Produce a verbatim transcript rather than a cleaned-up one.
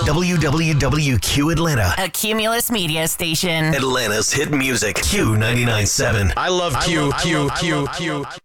W W W Q Atlanta. A Cumulus media station. Atlanta's hit music. Q ninety-nine point seven. I love Q, Q, Q, Q.